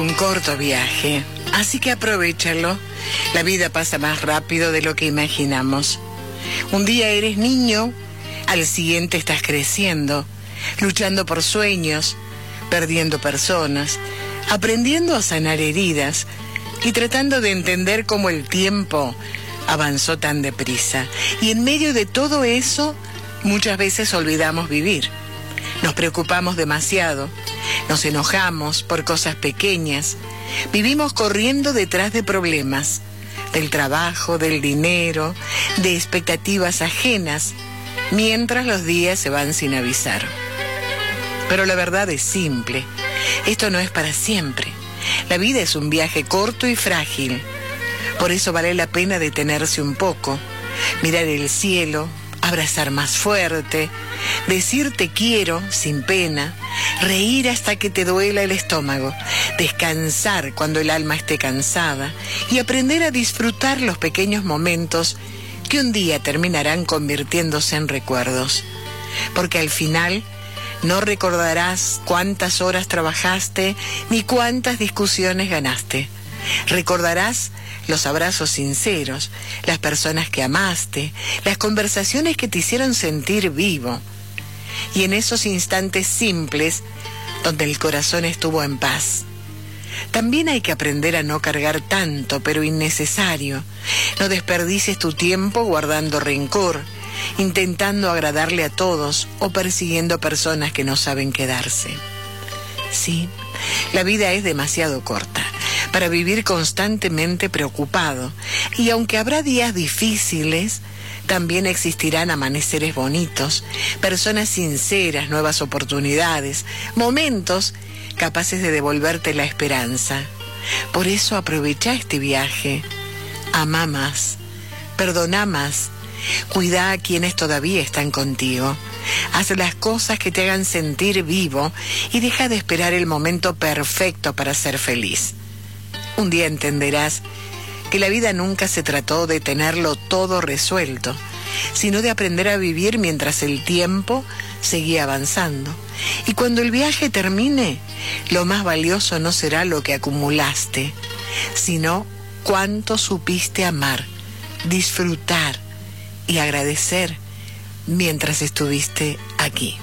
un corto viaje, así que aprovéchalo. La vida pasa más rápido de lo que imaginamos. Un día eres niño, al siguiente estás creciendo, luchando por sueños, perdiendo personas, aprendiendo a sanar heridas y tratando de entender cómo el tiempo avanzó tan deprisa. Y en medio de todo eso, muchas veces olvidamos vivir. Nos preocupamos demasiado, nos enojamos por cosas pequeñas, vivimos corriendo detrás de problemas, del trabajo, del dinero, de expectativas ajenas, mientras los días se van sin avisar. Pero la verdad es simple, esto no es para siempre. La vida es un viaje corto y frágil. Por eso vale la pena detenerse un poco, mirar el cielo, abrazar más fuerte, decir te quiero sin pena, reír hasta que te duela el estómago, descansar cuando el alma esté cansada y aprender a disfrutar los pequeños momentos que un día terminarán convirtiéndose en recuerdos. Porque al final no recordarás cuántas horas trabajaste ni cuántas discusiones ganaste. Recordarás los abrazos sinceros, las personas que amaste, las conversaciones que te hicieron sentir vivo. Y en esos instantes simples, donde el corazón estuvo en paz. También hay que aprender a no cargar tanto, pero innecesario. No desperdicies tu tiempo guardando rencor, intentando agradarle a todos o persiguiendo personas que no saben quedarse. Sí, la vida es demasiado corta para vivir constantemente preocupado, y aunque habrá días difíciles, también existirán amaneceres bonitos, personas sinceras, nuevas oportunidades, momentos capaces de devolverte la esperanza. Por eso aprovecha este viaje, ama más, perdona más, cuida a quienes todavía están contigo, haz las cosas que te hagan sentir vivo y deja de esperar el momento perfecto para ser feliz. Un día entenderás que la vida nunca se trató de tenerlo todo resuelto, sino de aprender a vivir mientras el tiempo seguía avanzando. Y cuando el viaje termine, lo más valioso no será lo que acumulaste, sino cuánto supiste amar, disfrutar y agradecer mientras estuviste aquí.